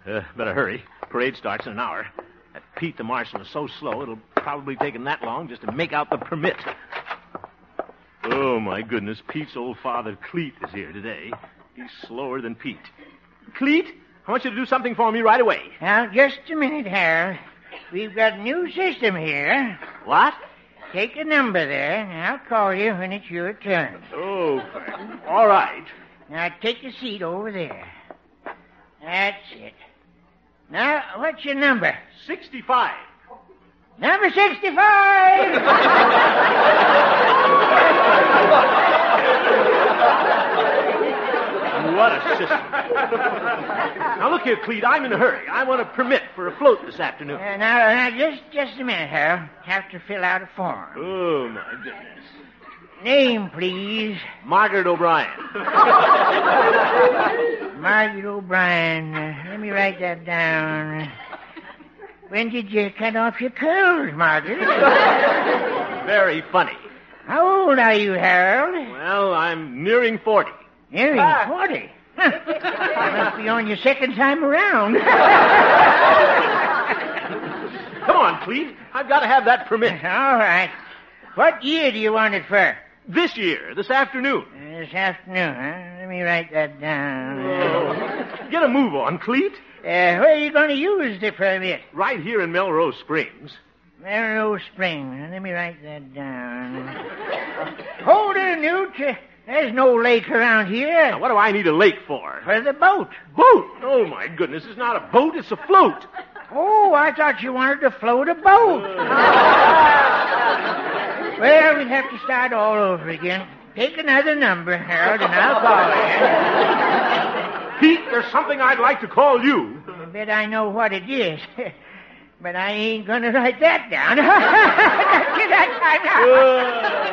Better hurry. Parade starts in an hour. That Pete the Marshal is so slow, it'll probably take him that long just to make out the permit. Oh, my goodness. Pete's old father, Cleet, is here today. He's slower than Pete. Cleet, I want you to do something for me right away. Now, just a minute, Harold. We've got a new system here. What? Take a number there, and I'll call you when it's your turn. Oh, all right. Now, take a seat over there. That's it. Now, what's your number? 65. Number 65! What a system. Now, look here, Cleet. I'm in a hurry. I want a permit for a float this afternoon. Now, just a minute, Harold. Have to fill out a form. Oh, my goodness. Name, please. Margaret O'Brien. Margaret O'Brien. Let me write that down. When did you cut off your curls, Margaret? Very funny. How old are you, Harold? Well, I'm nearing 40. Nearing 40? Huh. You must be on your second time around. Come on, Cleet. I've got to have that permit. All right. What year do you want it for? This year, this afternoon. This afternoon, huh? Let me write that down. Get a move on, Cleet. Where are you going to use the permit? Right here in Melrose Springs. Melrose Springs. Let me write that down. Hold it, Newt. There's no lake around here. Now, what do I need a lake for? For the boat. Boat? Oh, my goodness. It's not a boat. It's a float. Oh, I thought you wanted to float a boat. Well, we'll have to start all over again. Take another number, Harold, and I'll call you. Pete, there's something I'd like to call you. I bet I know what it is. But I ain't going to write that down. Get that time out.